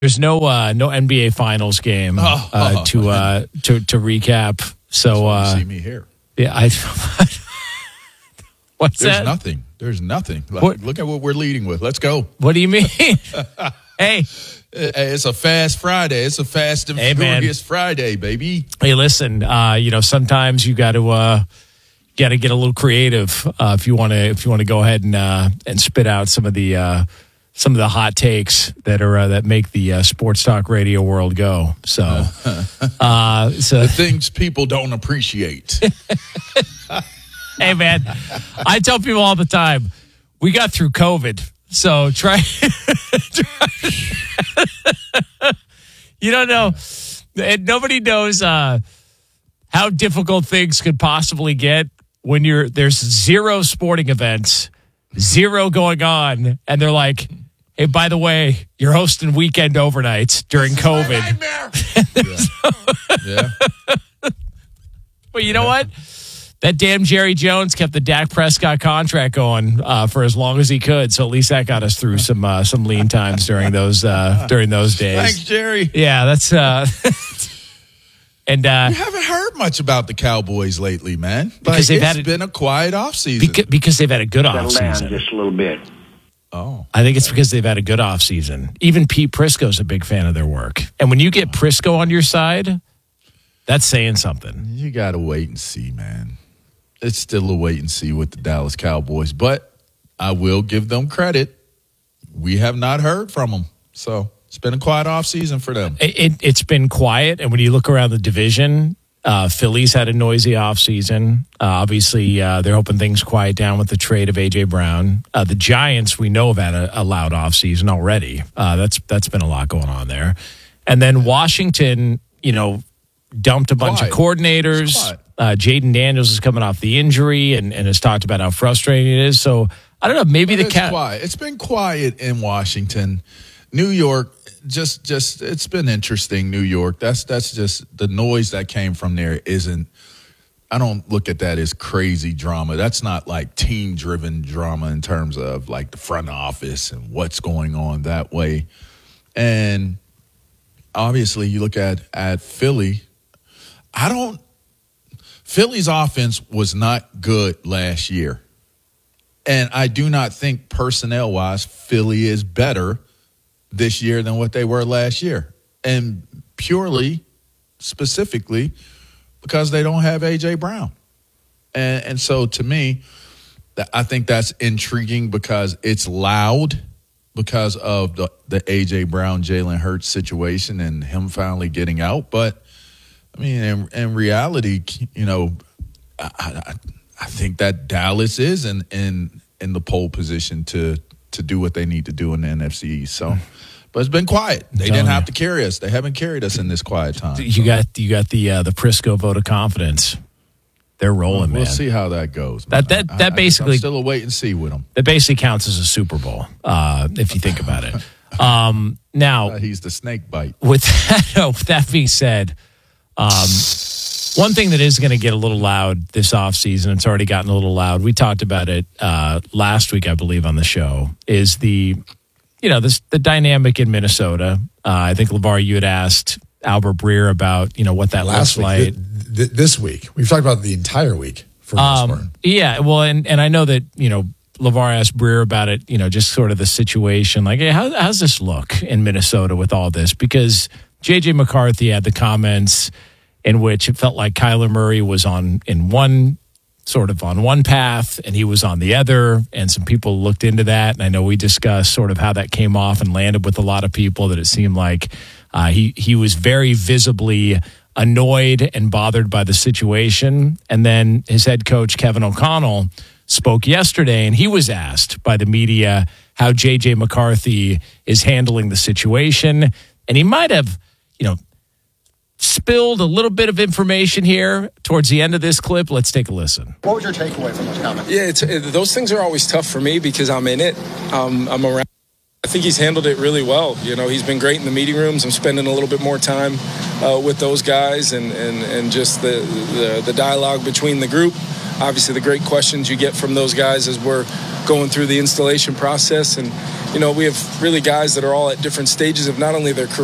There's no NBA Finals game to recap. So see me here. Yeah, what's There's that? nothing. There's nothing. Look at what we're leading with. Let's go. What do you mean? Hey, it's a fast Friday. It's a fast and furious Friday, baby. Hey, listen. Sometimes you got to get a little creative if you want to go ahead and spit out some of the hot takes that make the sports talk radio world go. So the things people don't appreciate. Hey, man, I tell people all the time, we got through COVID, so try. You don't know, and nobody knows how difficult things could possibly get when there's zero sporting events, zero going on, and they're like, hey, by the way, you're hosting weekend overnights during COVID. Yeah. But you know what? That damn Jerry Jones kept the Dak Prescott contract going for as long as he could. So at least that got us through some lean times during those days. Thanks, Jerry. Yeah, that's and you haven't heard much about the Cowboys lately, man. Because it's been a quiet offseason. Because they've had a good offseason. Settle down just a little bit. Oh, I think it's because they've had a good offseason. Even Pete Prisco's a big fan of their work. And when you get Prisco on your side, that's saying something. You got to wait and see, man. It's still a wait and see with the Dallas Cowboys. But I will give them credit. We have not heard from them. So it's been a quiet offseason for them. It's been quiet. And when you look around the division, Philly's had a noisy offseason. Obviously, they're hoping things quiet down with the trade of A.J. Brown. The Giants, we know, have had a loud offseason already. That's been a lot going on there. And then Washington, dumped a bunch of coordinators. Jaden Daniels is coming off the injury and has talked about how frustrating it is. So, I don't know, maybe quiet. It's been quiet in Washington. New York, just it's been interesting. New York, that's just the noise that came from there isn't. I don't look at that as crazy drama. That's not like team-driven drama in terms of like the front office and what's going on that way. And obviously, you look at Philly. Philly's offense was not good last year. And I do not think personnel-wise Philly is better this year than what they were last year. And purely, specifically, because they don't have A.J. Brown. And so to me, I think that's intriguing because it's loud because of the A.J. Brown, Jalen Hurts situation and him finally getting out. But, I mean, in reality, I think that Dallas is in the pole position to do what they need to do in the NFC East. So, but it's been quiet. They didn't have to carry us. They haven't carried us in this quiet time. You got the Prisco vote of confidence. They're rolling, man. We'll see how that goes. Man. That basically I'm still a wait and see with them. That basically counts as a Super Bowl if you think about it. Now he's the snake bite. With that being said. One thing that is going to get a little loud this offseason, it's already gotten a little loud. We talked about it last week, I believe, on the show, is the dynamic in Minnesota. I think, LeVar, you had asked Albert Breer about, what that looks like. This week. We've talked about the entire week for most part. Yeah, well, and I know that, LeVar asked Breer about it, just sort of the situation. Like, hey, how's this look in Minnesota with all this? Because J.J. McCarthy had the comments in which it felt like Kyler Murray was on one path and he was on the other, and some people looked into that. And I know we discussed sort of how that came off and landed with a lot of people, that it seemed like he was very visibly annoyed and bothered by the situation. And then his head coach, Kevin O'Connell, spoke yesterday, and he was asked by the media how J.J. McCarthy is handling the situation. And he might have, spilled a little bit of information here towards the end of this clip. Let's take a listen. What was your takeaway from those comments? Yeah, those things are always tough for me because I'm in it. I'm around. I think he's handled it really well. He's been great in the meeting rooms. I'm spending a little bit more time with those guys and just the dialogue between the group. obviously the great questions you get from those guys as we're going through the installation process. And, we have really guys that are all at different stages of not only their career,